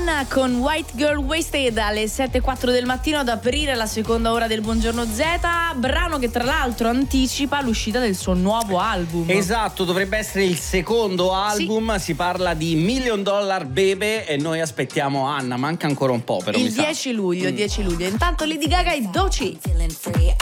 Anna con White Girl Wasted alle 7:04 del mattino ad aprire la seconda ora del Buongiorno Z, brano che tra l'altro anticipa l'uscita del suo nuovo album. Esatto, dovrebbe essere il secondo album, sì. Si parla di $1 Million Baby e noi aspettiamo Anna, manca ancora un po' però il 10 luglio. Intanto Lady Gaga e Doechii.